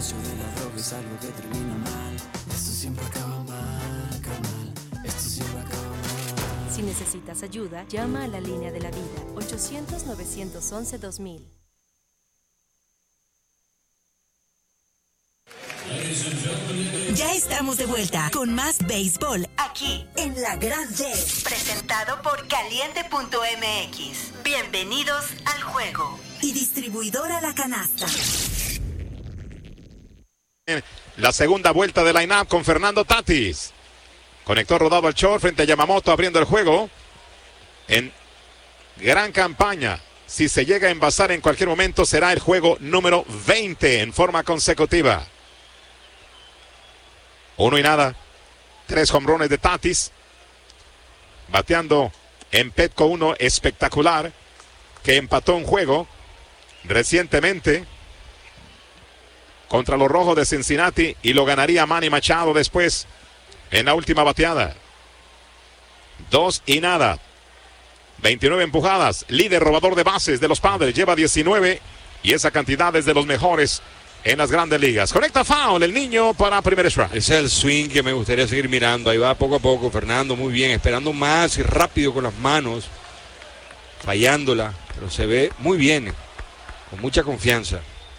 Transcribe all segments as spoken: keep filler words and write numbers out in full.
negocio de la droga es algo que termina mal. Esto siempre acaba mal, carnal. Esto siempre acaba mal. Si necesitas ayuda, llama a la línea de la vida, ochocientos, novecientos once, dos mil. Ya estamos de vuelta con más béisbol aquí en La Gran Red, presentado por Caliente punto M X. Bienvenidos al juego. Y distribuidora La Canasta. La segunda vuelta de line-up con Fernando Tatis. Conectó rodado al short frente a Yamamoto abriendo el juego. En gran campaña. Si se llega a envasar en cualquier momento será el juego número veinte en forma consecutiva. Uno y nada. Tres jonrones de Tatis. Bateando en Petco uno espectacular. Que empató un juego recientemente contra los Rojos de Cincinnati y lo ganaría Manny Machado después en la última bateada. Dos y nada. veintinueve empujadas. Líder robador de bases de los Padres. Lleva diecinueve y esa cantidad es de los mejores en las grandes ligas. Conecta foul el niño para primer strike. Ese es el swing que me gustaría seguir mirando. Ahí va poco a poco Fernando, muy bien, esperando más y rápido con las manos, fallándola, pero se ve muy bien, con mucha confianza.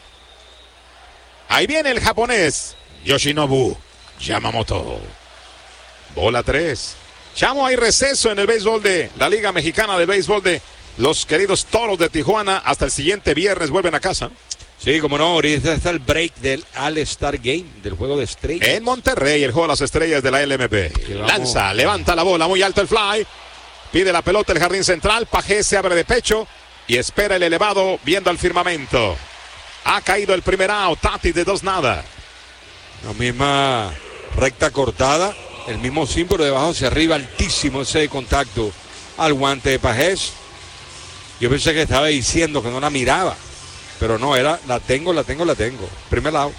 Ahí viene el japonés Yoshinobu Yamamoto. Bola tres. Chamo, hay receso en el béisbol de la Liga Mexicana de Béisbol de los queridos Toros de Tijuana. Hasta el siguiente viernes vuelven a casa. Sí, como no, ahorita está el break del All-Star Game, del Juego de Estrellas. En Monterrey, el juego de las estrellas de la L M P. Lanza, levanta la bola, muy alto el fly. Pide la pelota el jardín central. Pajé se abre de pecho y espera el elevado viendo al firmamento. Ha caído el primer out. Tatis de dos nada. La misma recta cortada, el mismo símbolo de abajo hacia arriba, altísimo ese contacto al guante de Pajés. Yo pensé que estaba diciendo que no la miraba. Pero no, era, la tengo, la tengo, la tengo. Primer lado.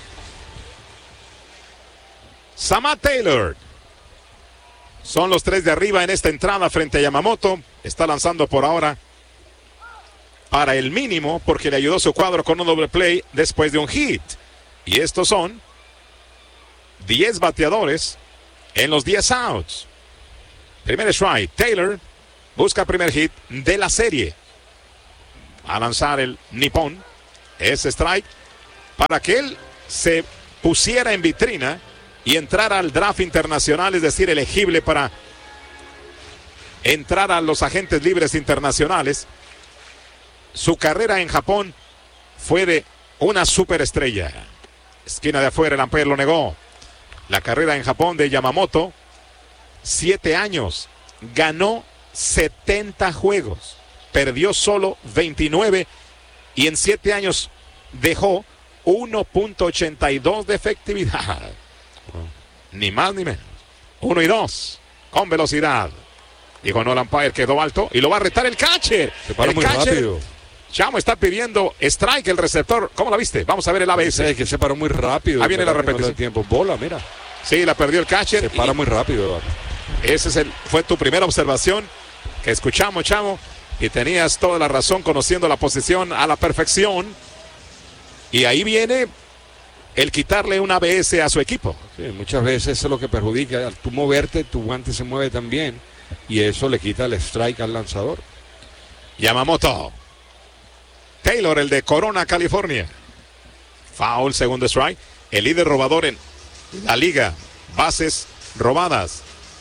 Samad Taylor. Son los tres de arriba en esta entrada frente a Yamamoto. Está lanzando por ahora para el mínimo porque le ayudó su cuadro con un doble play después de un hit. Y estos son diez bateadores en los diez outs. Primer strike. Taylor busca primer hit de la serie. A lanzar el nipón. Ese strike para que él se pusiera en vitrina y entrara al draft internacional, es decir, elegible para entrar a los agentes libres internacionales. Su carrera en Japón fue de una superestrella. Esquina de afuera, el umpire lo negó. La carrera en Japón de Yamamoto, siete años, ganó setenta juegos, perdió solo veintinueve. Y en siete años dejó uno punto ochenta y dos de efectividad. Ni más ni menos. Uno y dos. Con velocidad. Dijo no, el umpire quedó alto. Y lo va a retar el catcher. Se paró el muy catcher, rápido. Chamo está pidiendo strike el receptor. ¿Cómo la viste? Vamos a ver el A B S. Es que se paró muy rápido. Ahí viene la repetición. Tiempo. Bola, mira. Sí, la perdió el catcher. Se para muy rápido. Ese es el, fue tu primera observación que escuchamos, Chamo. Y tenías toda la razón conociendo la posición a la perfección. Y ahí viene el quitarle un A B S a su equipo. Sí, muchas veces eso es lo que perjudica. Al tú moverte, tu guante se mueve también. Y eso le quita el strike al lanzador. Yamamoto. Taylor, el de Corona, California. Foul, segundo strike. El líder robador en la liga. Bases robadas.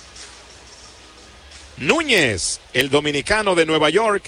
Núñez, el dominicano de Nueva York,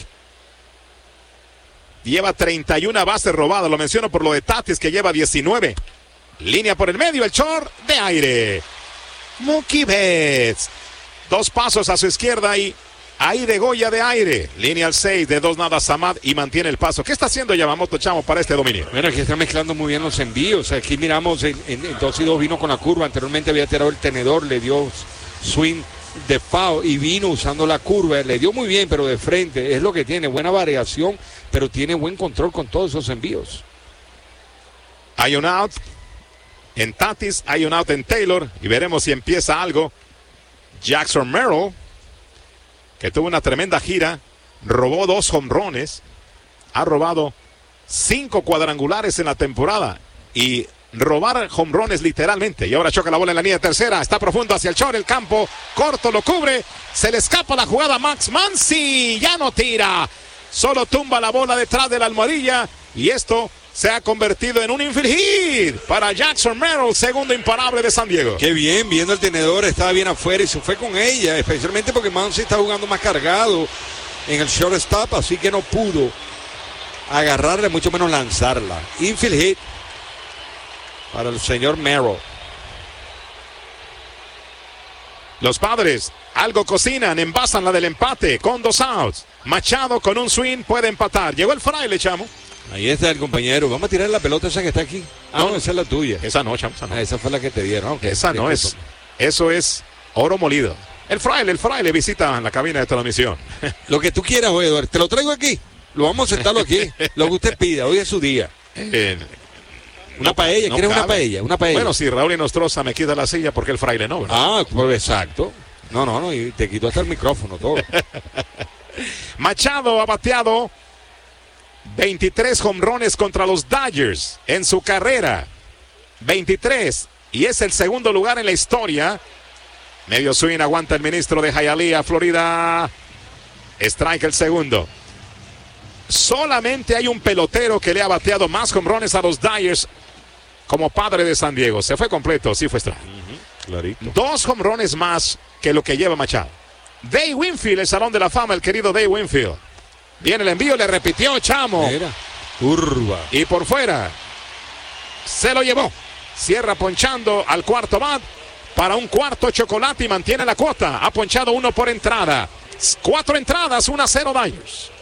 lleva treinta y una bases robadas. Lo menciono por lo de Tatis, que lleva diecinueve. Línea por el medio, el short de aire. Mookie Betts. Dos pasos a su izquierda y ahí de Goya de aire. Línea al seis, de dos nada Samad y mantiene el paso. ¿Qué está haciendo Yamamoto, Chamo, para este dominio? Bueno, aquí está mezclando muy bien los envíos. Aquí miramos en, en, en dos y dos vino con la curva. Anteriormente había tirado el tenedor, le dio swing de foul y vino usando la curva, le dio muy bien, pero de frente. Es lo que tiene, buena variación, pero tiene buen control con todos esos envíos. Hay un out en Tatis, hay un out en Taylor y veremos si empieza algo. Jackson Merrill, que tuvo una tremenda gira, robó dos jonrones, ha robado cinco cuadrangulares en la temporada y robar jonrones literalmente. Y ahora choca la bola en la línea tercera. Está profundo hacia el short, el campo corto lo cubre. Se le escapa la jugada a Max Muncy. Ya no tira. Solo tumba la bola detrás de la almohadilla. Y esto se ha convertido en un infield hit para Jackson Merrill, segundo imparable de San Diego. Qué bien, viendo el tenedor, estaba bien afuera y se fue con ella, especialmente porque Muncy está jugando más cargado en el shortstop, así que no pudo agarrarla, mucho menos lanzarla. Infield hit para el señor Merrill. Los Padres algo cocinan, envasan la del empate con dos outs. Machado con un swing puede empatar. Llegó el fraile, chamo. Ahí está el compañero. Vamos a tirar la pelota esa que está aquí. Ah, no, no esa es la tuya. Esa no, chamo. Esa, no. Ah, esa fue la que te dieron. Okay. Esa no es. Eso es oro molido. El fraile, el fraile visita la cabina de transmisión. Lo que tú quieras, Eduardo. Te lo traigo aquí. Lo vamos a sentarlo aquí. Lo que usted pida. Hoy es su día. Eh, una no, paella. No ¿Quieres cabe. una paella? Una paella. Bueno, si Raúl Inostroza me quita la silla, porque el fraile no, ¿verdad? Ah, pues exacto. No, no, no. Y te quitó hasta el micrófono, todo. Machado ha bateado veintitrés jonrones contra los Dodgers en su carrera. veintitrés. Y es el segundo lugar en la historia. Medio swing, aguanta el ministro de Hialeah, Florida. Strike el segundo. Solamente hay un pelotero que le ha bateado más jonrones a los Dodgers como padre de San Diego. Se fue completo, sí fue strike. Uh-huh. Clarito. Dos jonrones más que lo que lleva Machado. Dave Winfield, el Salón de la Fama, el querido Dave Winfield. Viene el envío, le repitió, chamo. Mira, curva. Y por fuera, se lo llevó. Cierra ponchando al cuarto bat para un cuarto chocolate y mantiene la cuota. Ha ponchado uno por entrada. Cuatro entradas, uno a cero Dodgers.